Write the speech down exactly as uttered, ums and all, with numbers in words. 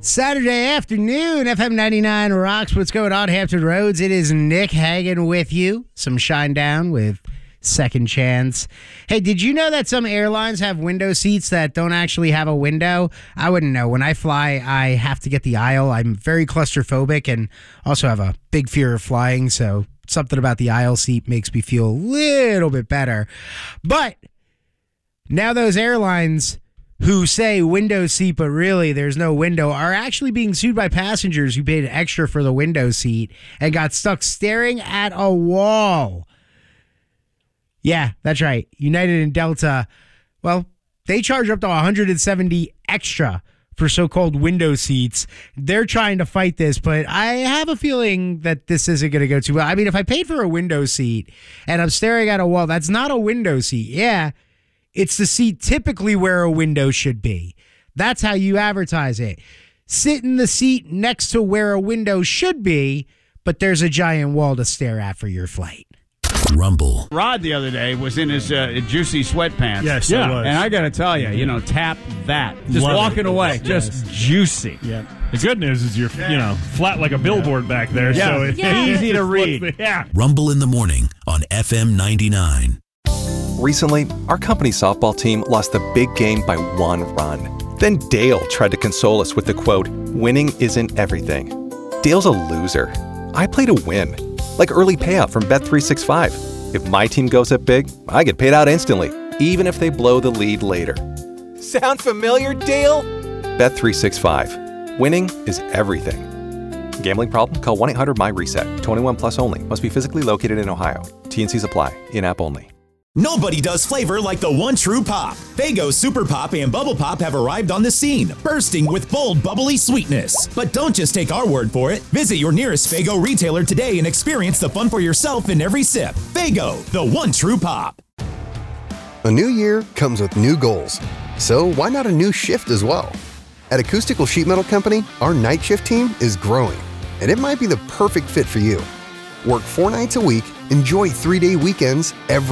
Saturday afternoon, F M ninety-nine rocks. What's going on, Hampton Roads? It is Nick Hagan with you. Some shine down with Second Chance. Hey, did you know that some airlines have window seats that don't actually have a window? I wouldn't know. When I fly, I have to get the aisle. I'm very claustrophobic and also have a big fear of flying, so something about the aisle seat makes me feel a little bit better. But now those airlines who say window seat, but really there's no window, are actually being sued by passengers who paid extra for the window seat and got stuck staring at a wall. Yeah, that's right. United and Delta, well, they charge up to one hundred seventy extra for so-called window seats. They're trying to fight this, but I have a feeling that this isn't going to go too well. I mean, if I paid for a window seat and I'm staring at a wall, that's not a window seat. Yeah, it's the seat typically where a window should be. That's how you advertise it. Sit in the seat next to where a window should be, but there's a giant wall to stare at for your flight. Rumble. Rod the other day was in his uh, juicy sweatpants. Yes, yeah. it was. And I got to tell you, you know, tap that. Just Love walking it. away, Yes. just juicy. Yeah. The good news is you're, you know, flat like a billboard back there. Yeah. So it, Yeah. Easy to read. Yeah. Rumble in the morning on F M ninety-nine. Recently, our company softball team lost the big game by one run. Then Dale tried to console us with the quote, "Winning isn't everything." Dale's a loser. I play to win. Like early payout from Bet three sixty-five. If my team goes up big, I get paid out instantly, even if they blow the lead later. Sound familiar, Dale? Bet three sixty-five. Winning is everything. Gambling problem? Call one eight hundred my reset. twenty-one plus only. Must be physically located in Ohio. T and Cs apply. In-app only. Nobody does flavor like the one true pop. Faygo Super Pop and Bubble Pop have arrived on the scene, bursting with bold, bubbly sweetness. But don't just take our word for it. Visit your nearest Faygo retailer today and experience the fun for yourself in every sip. Faygo, the one true pop. A new year comes with new goals. So why not a new shift as well? At Acoustical Sheet Metal Company, our night shift team is growing, and it might be the perfect fit for you. Work four nights a week, enjoy three-day weekends every